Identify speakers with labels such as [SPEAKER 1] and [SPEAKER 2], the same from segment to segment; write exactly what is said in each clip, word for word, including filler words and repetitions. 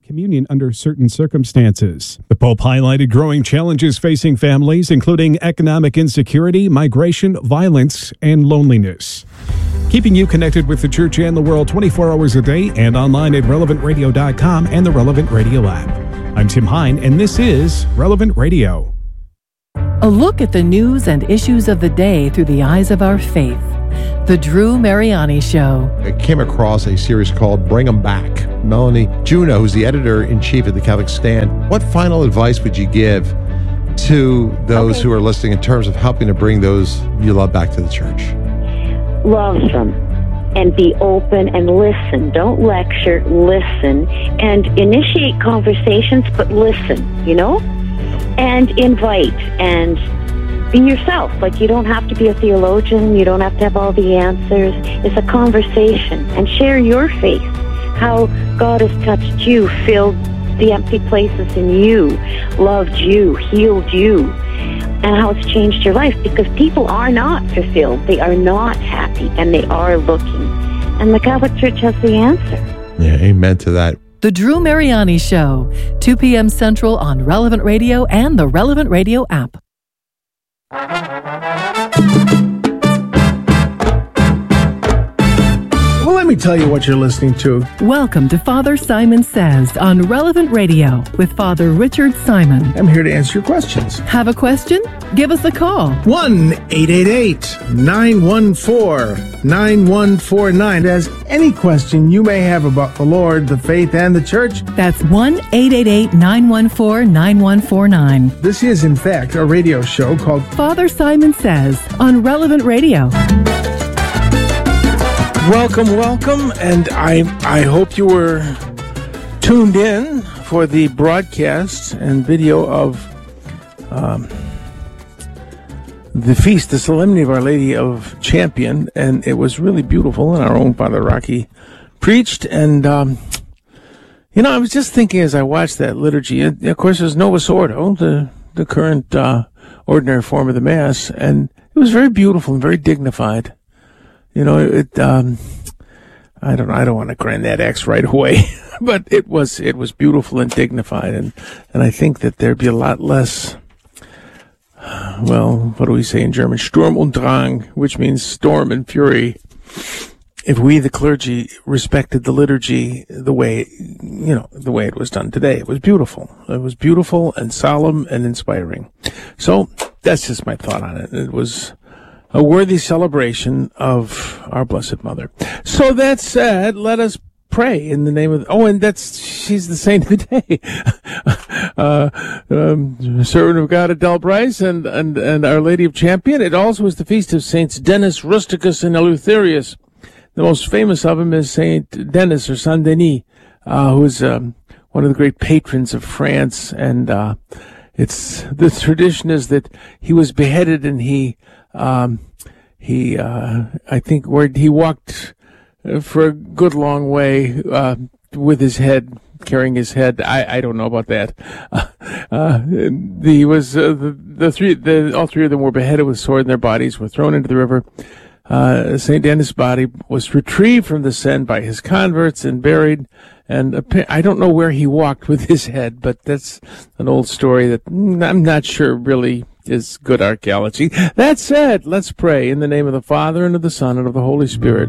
[SPEAKER 1] communion under certain circumstances. The Pope highlighted growing challenges facing families, including economic insecurity, migration, violence, and loneliness. Keeping you connected with the church and the world twenty-four hours a day and online at relevant radio dot com and the Relevant Radio app. I'm Tim Hine, and this is Relevant Radio.
[SPEAKER 2] A look at the news and issues of the day through the eyes of our faith. The Drew Mariani Show.
[SPEAKER 3] I came across a series called Bring 'Em Back. Melanie Juneau, who's the editor-in-chief of the Catholic Stand, what final advice would you give to those okay. who are listening in terms of helping to bring those you love back to the church?
[SPEAKER 4] Love them and be open and listen. Don't lecture, listen, and initiate conversations, but listen, you know? And invite and be yourself. Like, you don't have to be a theologian. You don't have to have all the answers. It's a conversation. And share your faith, how God has touched you, filled the empty places in you, loved you, healed you, and how it's changed your life. Because people are not fulfilled. They are not happy, and they are looking. And the Catholic Church has the answer.
[SPEAKER 3] Yeah, amen to that.
[SPEAKER 2] The Drew Mariani Show, two p.m. Central on Relevant Radio and the Relevant Radio app.
[SPEAKER 5] Well, let me tell you what you're listening to.
[SPEAKER 2] Welcome to Father Simon Says on Relevant Radio with Father Richard Simon.
[SPEAKER 5] I'm here to answer your questions.
[SPEAKER 2] Have a question? Give us a call.
[SPEAKER 5] one eight eight eight, nine one four, nine one four nine. As any question you may have about the Lord, the faith, and the church.
[SPEAKER 2] That's one eight eight eight, nine one four, nine one four nine.
[SPEAKER 5] This is, in fact, a radio show called
[SPEAKER 2] Father Simon Says on Relevant Radio.
[SPEAKER 5] Welcome, welcome, and I I hope you were tuned in for the broadcast and video of um, the feast, the Solemnity of Our Lady of Champion, and it was really beautiful, and our own Father Rocky preached, and um, you know, I was just thinking as I watched that liturgy, and of course there's Novus Ordo, the, the current uh, ordinary form of the Mass, and it was very beautiful and very dignified. You know, it, um, I don't know, I don't want to grant that X right away, but it was, it was beautiful and dignified. And, and I think that there'd be a lot less, well, what do we say in German? Sturm und Drang, which means storm and fury. If we, the clergy, respected the liturgy the way, you know, the way it was done today. It was beautiful. It was beautiful and solemn and inspiring. So that's just my thought on it. It was a worthy celebration of our Blessed Mother. So that said, let us pray in the name of, oh, and that's, she's the saint of the day. uh, um, servant of God, Adele Bryce, and, and, and Our Lady of Champion. It also is the feast of Saints Denis, Rusticus, and Eleutherius. The most famous of them is Saint Denis, or Saint Denis, uh, who is, um, one of the great patrons of France. And, uh, it's, the tradition is that he was beheaded and he, Um, he, uh, I think where he walked for a good long way, uh, with his head, carrying his head. I, I don't know about that. Uh, uh, he was, uh, the, the three, the, all three of them were beheaded with sword in their bodies, were thrown into the river. Uh, Saint Denis' body was retrieved from the Seine by his converts and buried. And I don't know where he walked with his head, but that's an old story that I'm not sure really is good archaeology. That said, let's pray in the name of the Father, and of the Son, and of the Holy Spirit.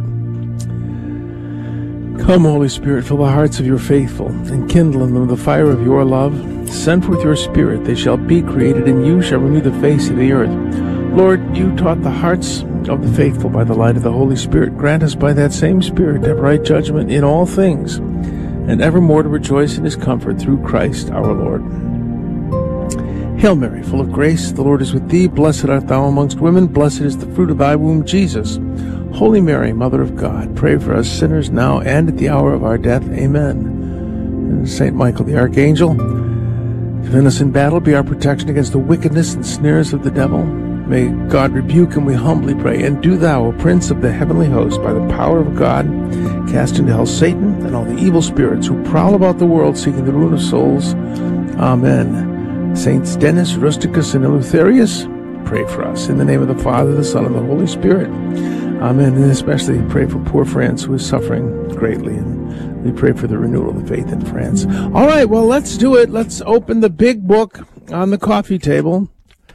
[SPEAKER 5] Come, Holy Spirit, fill the hearts of your faithful, and kindle in them the fire of your love. Send forth your Spirit, they shall be created, and you shall renew the face of the earth. Lord, you taught the hearts of the faithful by the light of the Holy Spirit. Grant us by that same Spirit to have right judgment in all things, and evermore to rejoice in his comfort through Christ our Lord. Hail Mary, full of grace, the Lord is with thee. Blessed art thou amongst women. Blessed is the fruit of thy womb, Jesus. Holy Mary, Mother of God, pray for us sinners now and at the hour of our death. Amen. And Saint Michael the Archangel, defend us in battle, be our protection against the wickedness and snares of the devil. May God rebuke him, we humbly pray. And do thou, O Prince of the heavenly host, by the power of God, cast into hell Satan and all the evil spirits who prowl about the world seeking the ruin of souls. Amen. Saints Denis, Rusticus, and Eleutherius, pray for us. In the name of the Father, the Son, and the Holy Spirit. Amen. And especially pray for poor France who is suffering greatly. And We pray for the renewal of the faith in France. All right, well, let's do it. Let's open the big book on the coffee table.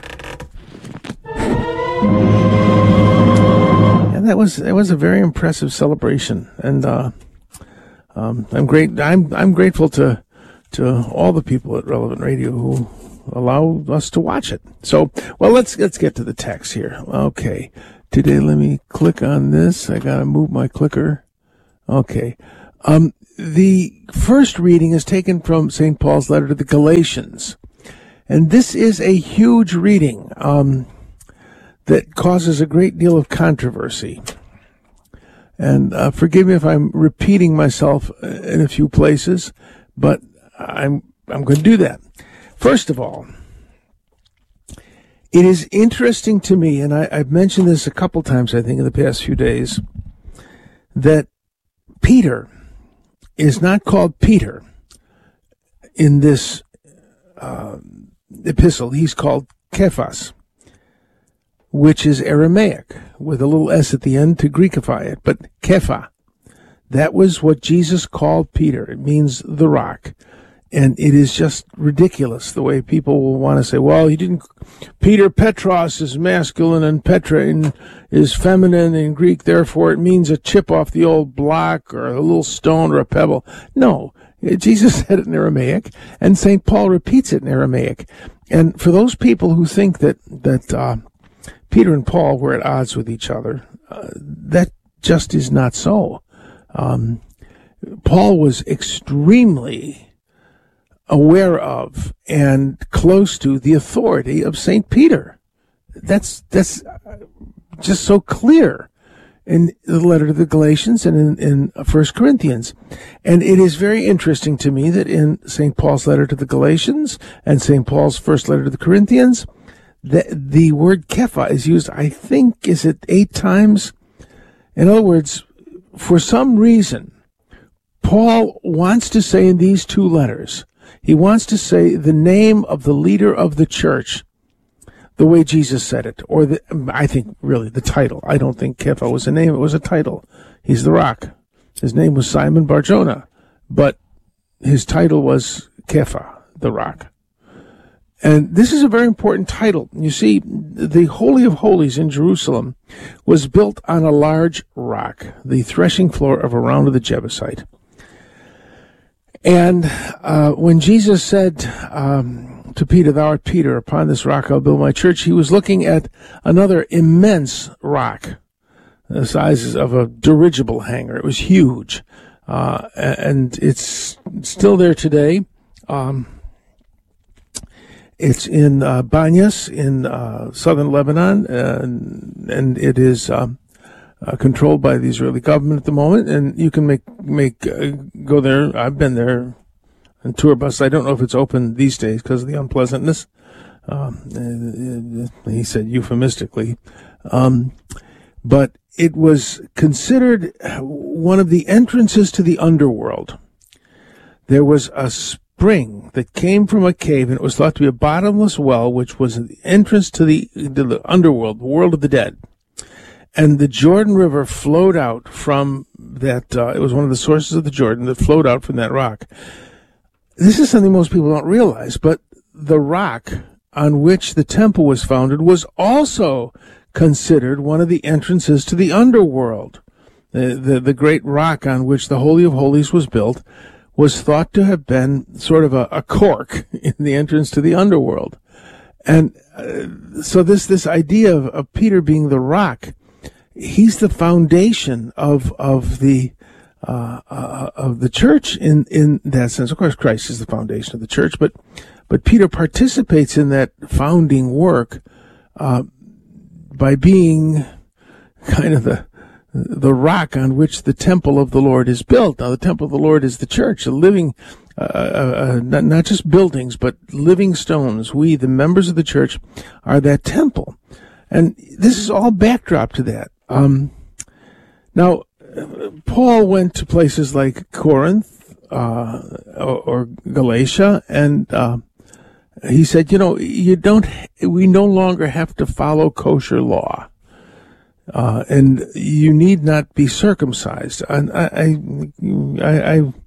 [SPEAKER 5] Yeah, that was that was a very impressive celebration, and uh, um, I'm great. I'm I'm grateful to to all the people at Relevant Radio who allow us to watch it. So, well, let's let's get to the text here. Okay, today let me click on this. I gotta move my clicker. Okay, um, the first reading is taken from Saint Paul's letter to the Galatians, and this is a huge reading um, that causes a great deal of controversy. And uh, forgive me if I'm repeating myself in a few places, but I'm I'm going to do that. First of all, it is interesting to me, and I, I've mentioned this a couple times, I think, in the past few days, that Peter is not called Peter in this uh, epistle. He's called Kephas, which is Aramaic, with a little s at the end to Greekify it. But Kepha, that was what Jesus called Peter. It means the rock. And it is just ridiculous the way people will want to say, well, he didn't, Peter Petros is masculine and Petra is feminine in Greek, therefore it means a chip off the old block or a little stone or a pebble. No, Jesus said it in Aramaic, and Saint Paul repeats it in Aramaic. And for those people who think that, that, uh, Peter and Paul were at odds with each other, uh, that just is not so. Um, Paul was extremely aware of and close to the authority of Saint Peter. That's that's just so clear in the letter to the Galatians and in, in First Corinthians. And it is very interesting to me that in Saint Paul's letter to the Galatians and Saint Paul's first letter to the Corinthians, the, the word Kepha is used, I think, is it eight times? In other words, for some reason, Paul wants to say in these two letters, he wants to say the name of the leader of the church the way Jesus said it, or the, I think really the title. I don't think Kepha was a name, it was a title. He's the rock. His name was Simon Bar-Jonah, but his title was Kepha, the rock. And this is a very important title. You see, the Holy of Holies in Jerusalem was built on a large rock, the threshing floor of Araunah the Jebusite. And uh, when Jesus said um, to Peter, thou art Peter, upon this rock I'll build my church, he was looking at another immense rock, the size of a dirigible hangar. It was huge. Uh, and it's still there today. Um, it's in uh, Banyas in uh, southern Lebanon, and, and it is... Um, Uh, controlled by the Israeli government at the moment, and you can make make uh, go there. I've been there on tour bus. I don't know if it's open these days because of the unpleasantness. Um, uh, he said euphemistically, um, but it was considered one of the entrances to the underworld. There was a spring that came from a cave, and it was thought to be a bottomless well, which was the entrance to the, to the underworld, the world of the dead. And the Jordan River flowed out from that, uh, it was one of the sources of the Jordan that flowed out from that rock. This is something most people don't realize, but the rock on which the temple was founded was also considered one of the entrances to the underworld. The, the, the great rock on which the Holy of Holies was built was thought to have been sort of a, a cork in the entrance to the underworld. And uh, so this, this idea of, of Peter being the rock, he's the foundation of of the uh, uh, of the church in, in that sense. Of course, Christ is the foundation of the church, but but Peter participates in that founding work uh, by being kind of the the rock on which the temple of the Lord is built. Now, the temple of the Lord is the church, a living, uh, uh, not, not just buildings, but living stones. We, the members of the church, are that temple, and this is all backdrop to that. Um, now, Paul went to places like Corinth uh, or, or Galatia, and uh, he said, you know, you don't. We no longer have to follow kosher law, uh, and you need not be circumcised. And I, I, I, I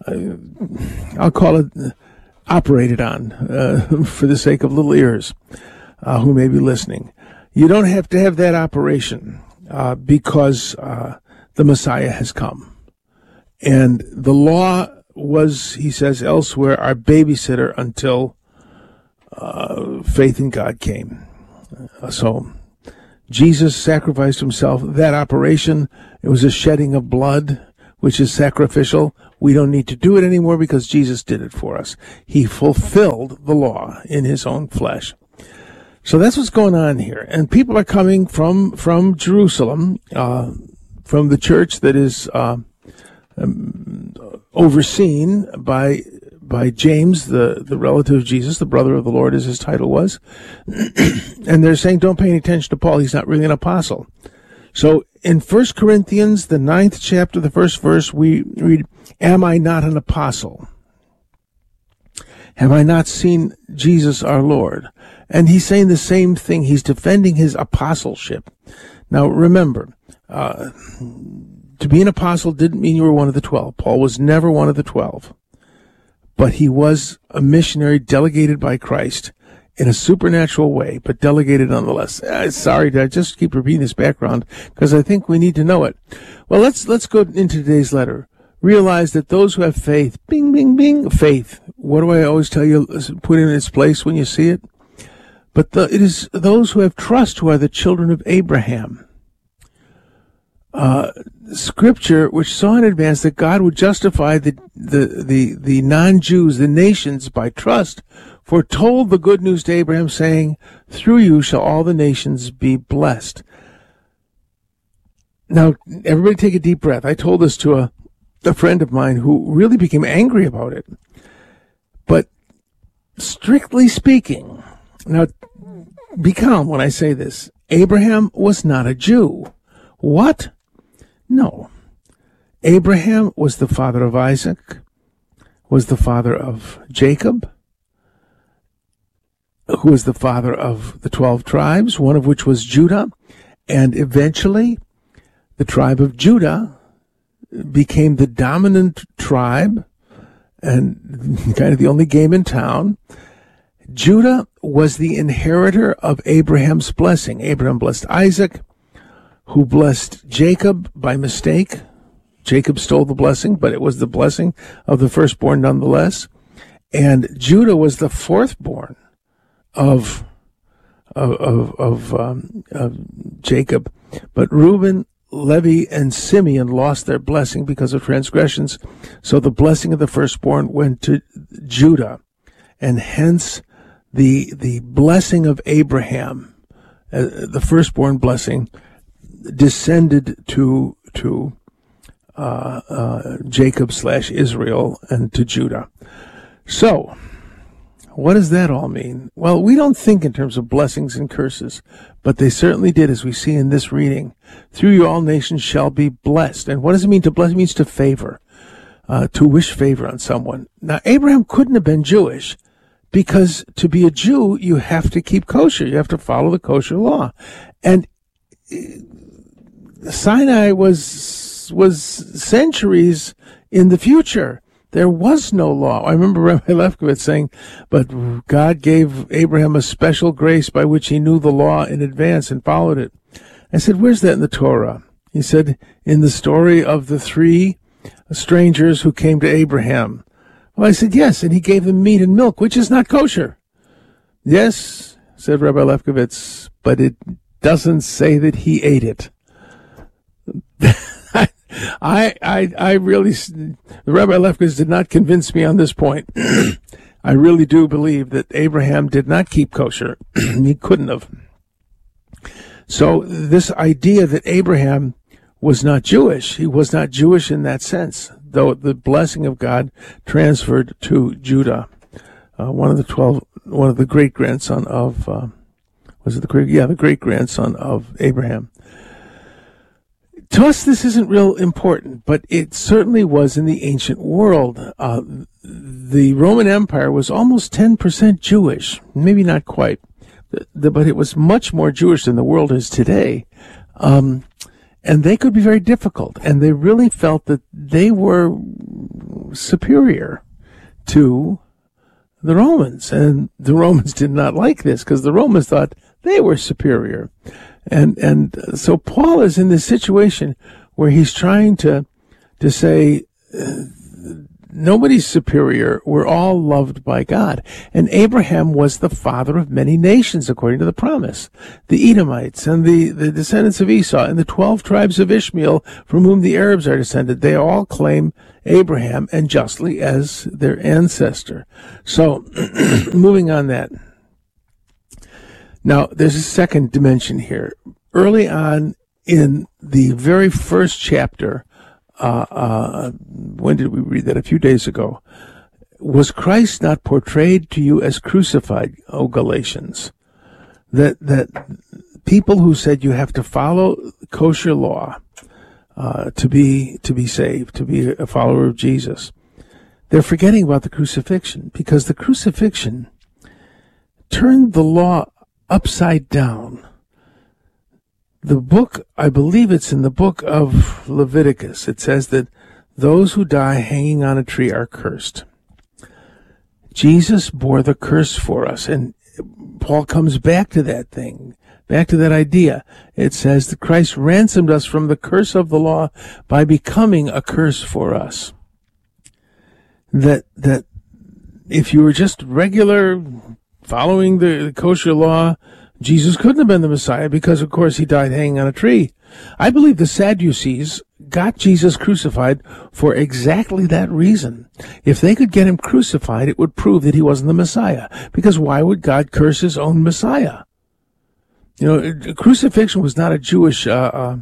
[SPEAKER 5] uh, I'll call it uh, operated on uh, for the sake of little ears uh, who may be listening. You don't have to have that operation uh, because uh, the Messiah has come. And the law was, he says elsewhere, our babysitter until uh, faith in God came. Uh, so Jesus sacrificed himself. That operation, it was a shedding of blood, which is sacrificial. We don't need to do it anymore because Jesus did it for us. He fulfilled the law in his own flesh. So that's what's going on here. And people are coming from, from Jerusalem, uh, from the church that is, uh, um, overseen by, by James, the, the relative of Jesus, the brother of the Lord, as his title was. And they're saying, don't pay any attention to Paul. He's not really an apostle. So in First Corinthians, the ninth chapter, the first verse, we read, am I not an apostle? Have I not seen Jesus our Lord? And he's saying the same thing. He's defending his apostleship. Now remember, uh, to be an apostle didn't mean you were one of the twelve. Paul was never one of the twelve. But he was a missionary delegated by Christ in a supernatural way, but delegated nonetheless. Uh, sorry, I just keep repeating this background because I think we need to know it. Well, let's let's go into today's letter. Realize that those who have faith, bing, bing, bing, faith. What do I always tell you? Put it in its place when you see it. But the, it is those who have trust who are the children of Abraham. Uh, scripture, which saw in advance that God would justify the, the, the, the non-Jews, the nations, by trust, foretold the good news to Abraham, saying, through you shall all the nations be blessed. Now, everybody take a deep breath. I told this to a, a friend of mine who really became angry about it. But strictly speaking, now, be calm when I say this. Abraham was not a Jew. What? No. Abraham was the father of Isaac, was the father of Jacob, who was the father of the twelve tribes, one of which was Judah, and eventually the tribe of Judah became the dominant tribe and kind of the only game in town. Judah was the inheritor of Abraham's blessing. Abraham blessed Isaac, who blessed Jacob by mistake. Jacob stole the blessing, but it was the blessing of the firstborn nonetheless. And Judah was the fourthborn of of of, of, um, of Jacob. But Reuben, Levi, and Simeon lost their blessing because of transgressions. So the blessing of the firstborn went to Judah, and hence the the blessing of Abraham, uh, the firstborn blessing, descended to to uh, uh, Jacob slash Israel and to Judah. So, what does that all mean? Well, we don't think in terms of blessings and curses, but they certainly did, as we see in this reading. Through you all nations shall be blessed. And what does it mean to bless? It means to favor, uh, to wish favor on someone. Now, Abraham couldn't have been Jewish, because to be a Jew, you have to keep kosher. You have to follow the kosher law. And Sinai was was centuries in the future. There was no law. I remember Rabbi Lefkowitz saying, but God gave Abraham a special grace by which he knew the law in advance and followed it. I said, where's that in the Torah? He said, in the story of the three strangers who came to Abraham. Well, I said, yes, and he gave them meat and milk, which is not kosher. Yes, said Rabbi Lefkowitz, but it doesn't say that he ate it. I, I, I really, Rabbi Lefkowitz did not convince me on this point. I really do believe that Abraham did not keep kosher. He couldn't have. So this idea that Abraham was not Jewish, he was not Jewish in that sense, though the blessing of God transferred to Judah, uh, one of the twelve, one of the great grandson of, uh, was it the great, yeah, the great grandson of Abraham. To us, this isn't real important, but it certainly was in the ancient world. Uh, the Roman Empire was almost ten percent Jewish, maybe not quite, the, the, but it was much more Jewish than the world is today. Um, and they could be very difficult, and they really felt that they were superior to the Romans, and the Romans did not like this because the Romans thought they were superior. And and so Paul is in this situation where he's trying to to say, uh, nobody's superior. We're all loved by God. And Abraham was the father of many nations, according to the promise. The Edomites and the, the descendants of Esau and the twelve tribes of Ishmael, from whom the Arabs are descended, they all claim Abraham, and justly, as their ancestor. So, moving on that. Now, there's a second dimension here. Early on in the very first chapter, uh, uh, when did we read that? A few days ago. Was Christ not portrayed to you as crucified, O Galatians? That, that people who said you have to follow kosher law, uh, to be, to be saved, to be a follower of Jesus, they're forgetting about the crucifixion, because the crucifixion turned the law upside down. The book, I believe it's in the book of Leviticus, it says that those who die hanging on a tree are cursed. Jesus bore the curse for us, and Paul comes back to that thing, back to that idea. It says that Christ ransomed us from the curse of the law by becoming a curse for us. That, that if you were just regular following the kosher law, Jesus couldn't have been the Messiah because, of course, he died hanging on a tree. I believe the Sadducees got Jesus crucified for exactly that reason. If they could get him crucified, it would prove that he wasn't the Messiah. Because why would God curse his own Messiah? You know, crucifixion was not a Jewish uh, uh,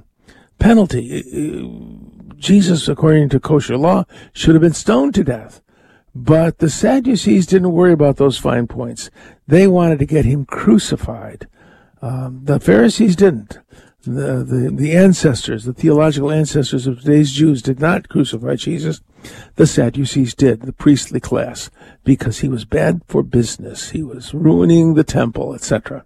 [SPEAKER 5] penalty. Jesus, according to kosher law, should have been stoned to death. But the Sadducees didn't worry about those fine points. They wanted to get him crucified. Um, the Pharisees didn't. The, the, the ancestors, the theological ancestors of today's Jews did not crucify Jesus. The Sadducees did, the priestly class, because he was bad for business. He was ruining the temple, et cetera.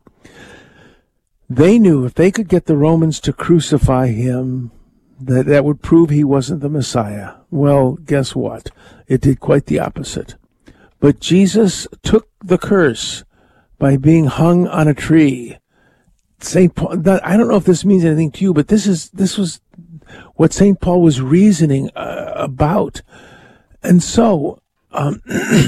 [SPEAKER 5] They knew if they could get the Romans to crucify him, that that would prove he wasn't the Messiah. Well, guess what? It did quite the opposite. But Jesus took the curse by being hung on a tree. Saint Paul, I don't know if this means anything to you, but this is this was what Saint Paul was reasoning uh, about. And so um,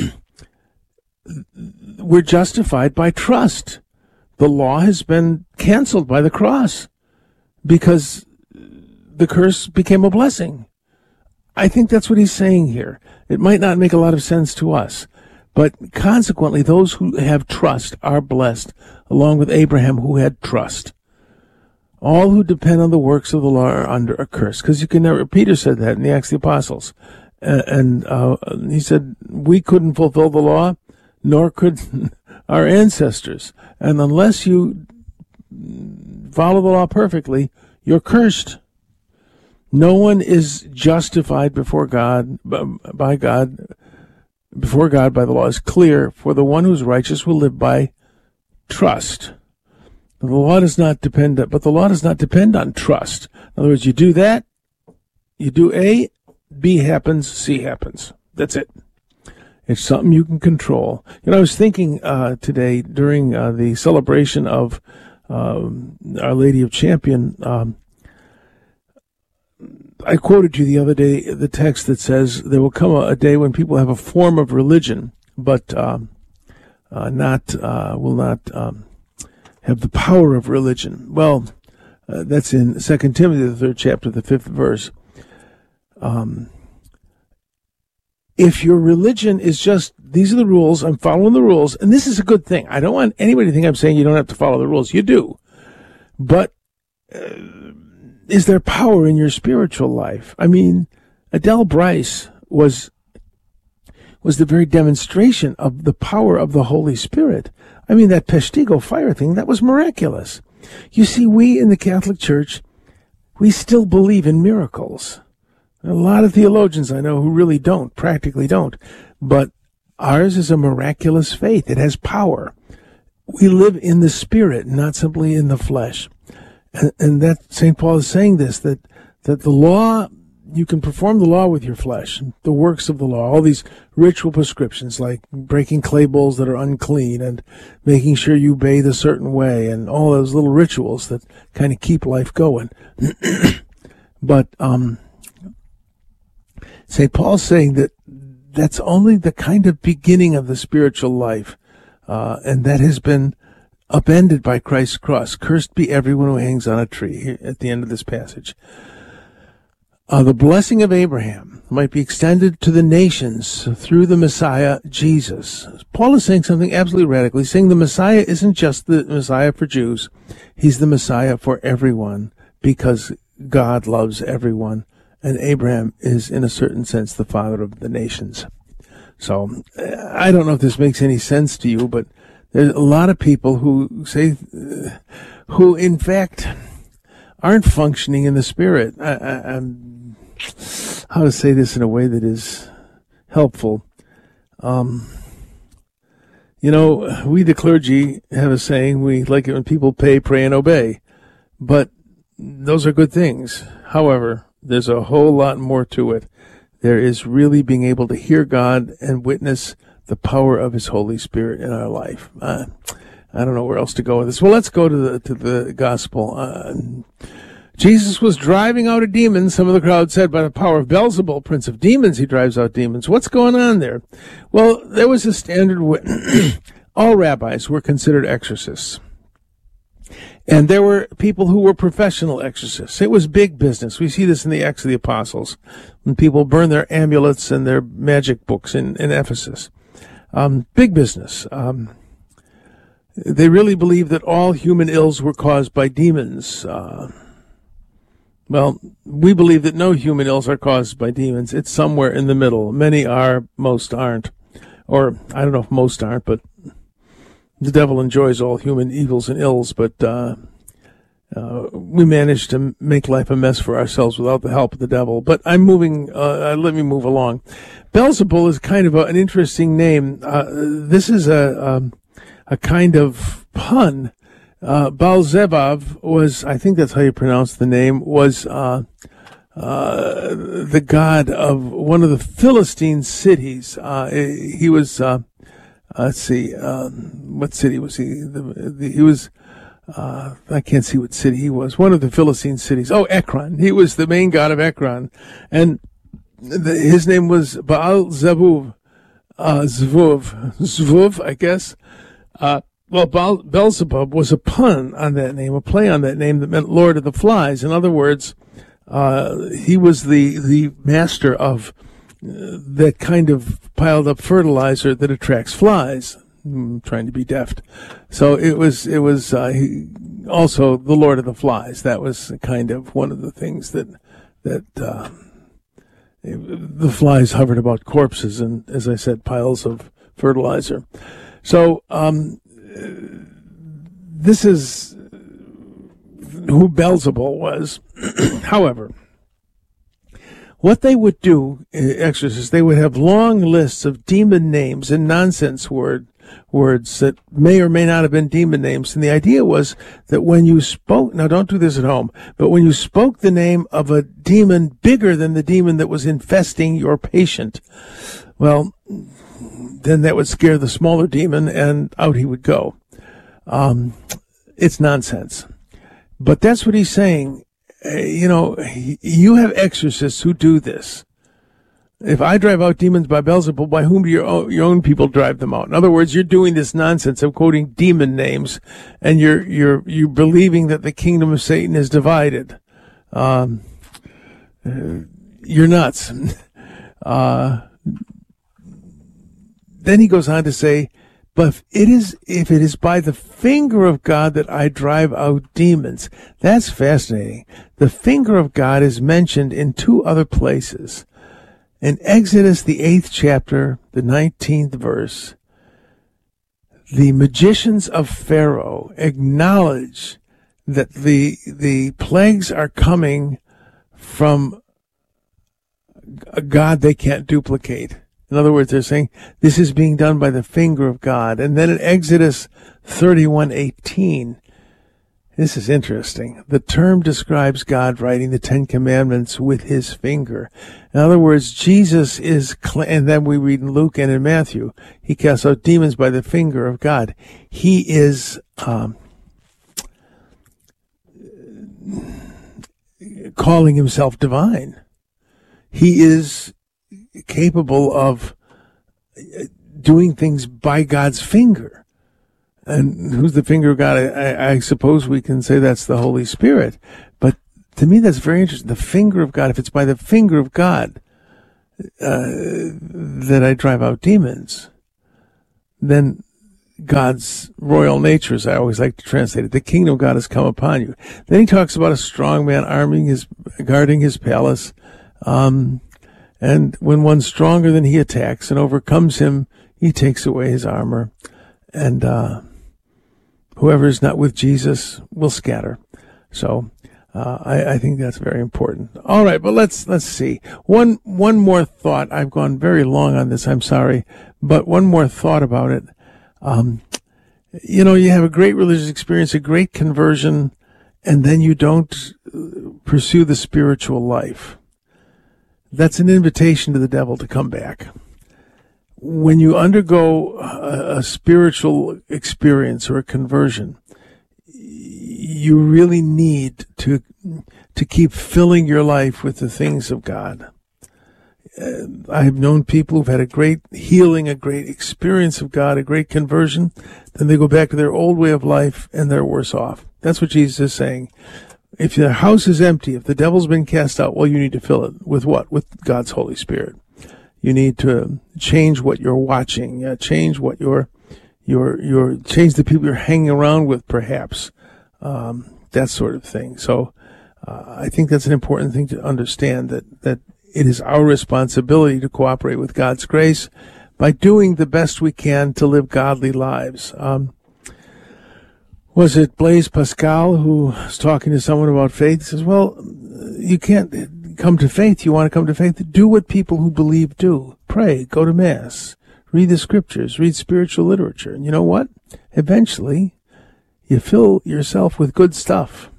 [SPEAKER 5] we're justified by trust. The law has been canceled by the cross because the curse became a blessing. I think that's what he's saying here. It might not make a lot of sense to us, but consequently, those who have trust are blessed, along with Abraham, who had trust. All who depend on the works of the law are under a curse, because you can never. Peter said that in the Acts of the Apostles, uh, and uh, he said we couldn't fulfill the law, nor could our ancestors, and unless you follow the law perfectly, you're cursed. No one is justified before God, by God, before God by the law is clear, for the one who's righteous will live by trust. The law does not depend, but the law does not depend on trust. In other words, you do that, you do A, B happens, C happens. That's it. It's something you can control. You know, I was thinking uh, today during uh, the celebration of um, Our Lady of Champion, um, I quoted you the other day the text that says there will come a, a day when people have a form of religion, but um, uh, not uh, will not um, have the power of religion. Well, uh, that's in Second Timothy, the third chapter, the fifth verse. Um, if your religion is just these are the rules, I'm following the rules, and this is a good thing. I don't want anybody to think I'm saying you don't have to follow the rules. You do, but. Uh, Is there power in your spiritual life? I mean, Adele Bryce was was the very demonstration of the power of the Holy Spirit. I mean, that Peshtigo fire thing, that was miraculous. You see, we in the Catholic Church, we still believe in miracles. A lot of theologians I know who really don't, practically don't. But ours is a miraculous faith. It has power. We live in the Spirit, not simply in the flesh. And, and that Saint Paul is saying this, that, that the law, you can perform the law with your flesh, the works of the law, all these ritual prescriptions like breaking clay bowls that are unclean and making sure you bathe a certain way and all those little rituals that kind of keep life going. But um, Saint Paul's saying that that's only the kind of beginning of the spiritual life, uh, and that has been upended by Christ's cross. Cursed be everyone who hangs on a tree, here at the end of this passage. Uh, the blessing of Abraham might be extended to the nations through the Messiah, Jesus. Paul is saying something absolutely radical. He's saying the Messiah isn't just the Messiah for Jews. He's the Messiah for everyone, because God loves everyone. And Abraham is, in a certain sense, the father of the nations. So, I don't know if this makes any sense to you, but there's a lot of people who say, uh, who in fact aren't functioning in the Spirit. I, I, I'm, how to say this in a way that is helpful. Um, you know, we the clergy have a saying, we like it when people pay, pray, and obey. But those are good things. However, there's a whole lot more to it. There is really being able to hear God and witness the power of His Holy Spirit in our life. Uh, I don't know where else to go with this. Well, let's go to the to the gospel. Uh, Jesus was driving out a demon. Some of the crowd said, by the power of Beelzebul, prince of demons, he drives out demons. What's going on there? Well, there was a standard. W- All rabbis were considered exorcists. And there were people who were professional exorcists. It was big business. We see this in the Acts of the Apostles, when people burn their amulets and their magic books in, in Ephesus. Um, big business. Um, they really believed that all human ills were caused by demons. Uh, well, we believe that no human ills are caused by demons. It's somewhere in the middle. Many are, most aren't. Or, I don't know if most aren't, but the devil enjoys all human evils and ills, but uh, uh, we manage to make life a mess for ourselves without the help of the devil. But I'm moving, uh, let me move along. Beelzebul is kind of a, an interesting name. Uh, this is a, um, a kind of pun. Uh, Baal-zebub was, I think that's how you pronounce the name, was uh, uh, the god of one of the Philistine cities. Uh, he was... Uh, Uh, let's see, um, what city was he? The, the, he was, uh, I can't see what city he was. One of the Philistine cities. Oh, Ekron. He was the main god of Ekron. And the, his name was Baal-zebub, uh, Zvuv, Zvuv, I guess. Uh, well, Baal, Beelzebub was a pun on that name, a play on that name that meant Lord of the Flies. In other words, uh, he was the, the master of that kind of piled up fertilizer that attracts flies. I'm trying to be deft. So it was, it was, uh, he, also the Lord of the Flies. That was kind of one of the things that, that, uh, the flies hovered about corpses and, as I said, piles of fertilizer. So, um, this is who Beelzebul was. However, what they would do, exorcists, they would have long lists of demon names and nonsense word words that may or may not have been demon names. And the idea was that when you spoke, now don't do this at home, but when you spoke the name of a demon bigger than the demon that was infesting your patient, well, then that would scare the smaller demon and out he would go. Um, it's nonsense. But that's what he's saying. You know, you have exorcists who do this. If I drive out demons by Beelzebul, by whom do your own, your own people drive them out? In other words, you're doing this nonsense of quoting demon names, and you're you're you're believing that the kingdom of Satan is divided. Um, you're nuts. Uh, then he goes on to say, but if it is, if it is by the finger of God that I drive out demons, that's fascinating. The finger of God is mentioned in two other places. In Exodus, the eighth chapter, the nineteenth verse, the magicians of Pharaoh acknowledge that the, the plagues are coming from a God they can't duplicate. In other words, they're saying this is being done by the finger of God. And then in Exodus thirty-one eighteen, This is interesting. The term describes God writing the Ten Commandments with his finger. In other words, Jesus is, and then we read in Luke and in Matthew, he casts out demons by the finger of God. He is um, calling himself divine. He is capable of doing things by God's finger. And who's the finger of God? I, I suppose we can say that's the Holy Spirit. But to me, that's very interesting. The finger of God. If it's by the finger of God uh, that I drive out demons, then God's royal nature, as I always like to translate it, the kingdom of God has come upon you. Then he talks about a strong man arming his, guarding his palace. Um, and when one's stronger than he attacks and overcomes him, he takes away his armor. And, uh, whoever is not with Jesus will scatter. So, uh, I, I think that's very important. All right, but let's, let's see. One, one more thought. I've gone very long on this. I'm sorry, but one more thought about it. Um, you know, you have a great religious experience, a great conversion, and then you don't pursue the spiritual life. That's an invitation to the devil to come back. When you undergo a, a spiritual experience or a conversion, you really need to to keep filling your life with the things of God. Uh, I've known people who've had a great healing, a great experience of God, a great conversion. Then they go back to their old way of life and they're worse off. That's what Jesus is saying. If the house is empty, if the devil's been cast out, well, you need to fill it with what? With God's Holy Spirit. You need to change what you're watching, uh, change what you're, you're, you're, change the people you're hanging around with, perhaps, um, that sort of thing. So, uh, I think that's an important thing to understand, that, that it is our responsibility to cooperate with God's grace by doing the best we can to live godly lives. Um, was it Blaise Pascal who was talking to someone about faith? He says, well, you can't come to faith. You want to come to faith? Do what people who believe do. Pray, go to Mass, read the scriptures, read spiritual literature. And you know what? Eventually, you fill yourself with good stuff.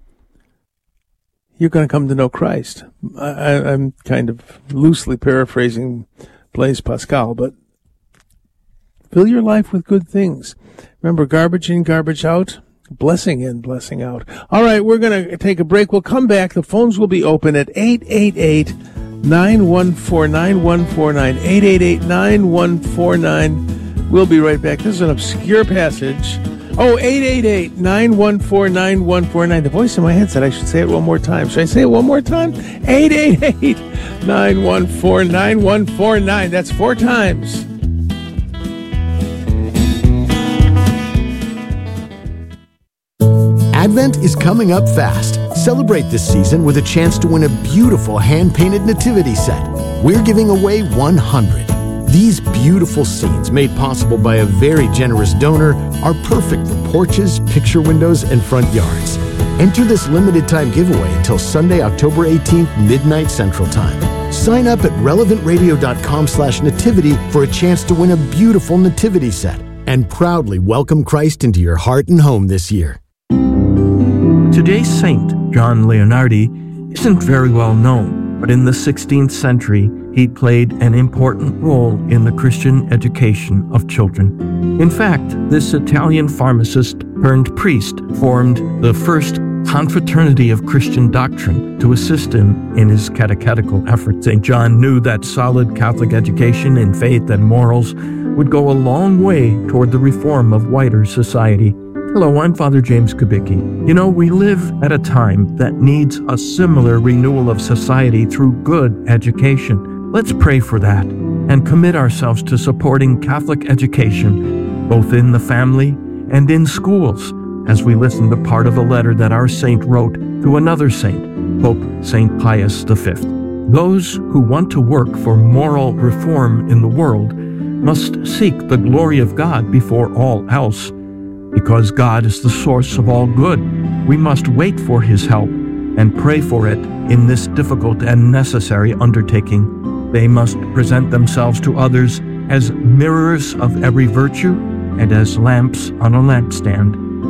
[SPEAKER 5] You're going to come to know Christ. I, I, I'm kind of loosely paraphrasing Blaise Pascal, but fill your life with good things. Remember, garbage in, garbage out, blessing in, blessing out. All right, we're going to take a break. We'll come back. The phones will be open at eight eight eight, nine one four, nine one four nine, eight eight eight, nine one four nine. We'll be right back. This is an obscure passage. Oh, eight eight eight, nine one four, nine one four nine. The voice in my head said I should say it one more time. Should I say it one more time? eight eight eight, nine one four, nine one four nine. That's four times.
[SPEAKER 6] Advent is coming up fast. Celebrate this season with a chance to win a beautiful hand-painted nativity set. We're giving away one hundred. These beautiful scenes, made possible by a very generous donor, are perfect for porches, picture windows, and front yards. Enter this limited-time giveaway until Sunday, October eighteenth, midnight Central Time. Sign up at relevantradio.com slash nativity for a chance to win a beautiful nativity set and proudly welcome Christ into your heart and home this year.
[SPEAKER 7] Today's saint, John Leonardi, isn't very well known, but in the sixteenth century, he played an important role in the Christian education of children. In fact, this Italian pharmacist turned priest formed the first confraternity of Christian doctrine to assist him in his catechetical efforts. Saint John knew that solid Catholic education in faith and morals would go a long way toward the reform of wider society. Hello, I'm Father James Kubicki. You know, we live at a time that needs a similar renewal of society through good education. Let's pray for that and commit ourselves to supporting Catholic education, both in the family and in schools, as we listen to part of a letter that our saint wrote to another saint, Pope Saint Pius the Fifth. Those who want to work for moral reform in the world must seek the glory of God before all else. Because God is the source of all good, we must wait for His help and pray for it in this difficult and necessary undertaking. They must present themselves to others as mirrors of every virtue and as lamps on a lampstand.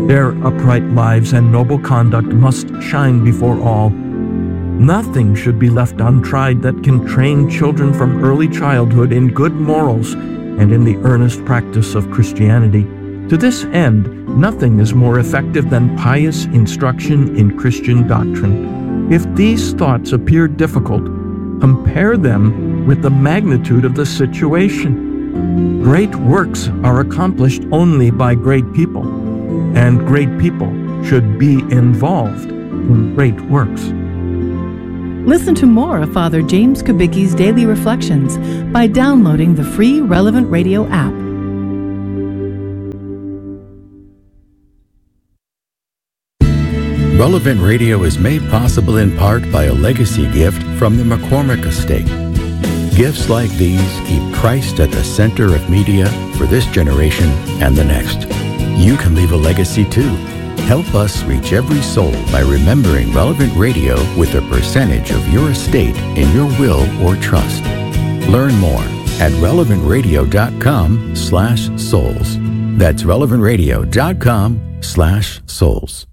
[SPEAKER 7] Their upright lives and noble conduct must shine before all. Nothing should be left untried that can train children from early childhood in good morals and in the earnest practice of Christianity. To this end, nothing is more effective than pious instruction in Christian doctrine. If these thoughts appear difficult, compare them with the magnitude of the situation. Great works are accomplished only by great people, and great people should be involved in great works.
[SPEAKER 2] Listen to more of Father James Kubicki's Daily Reflections by downloading the free Relevant Radio app.
[SPEAKER 8] Relevant Radio is made possible in part by a legacy gift from the McCormick Estate. Gifts like these keep Christ at the center of media for this generation and the next. You can leave a legacy too. Help us reach every soul by remembering Relevant Radio with a percentage of your estate in your will or trust. Learn more at relevant radio dot com slash souls. That's relevant radio dot com slash souls.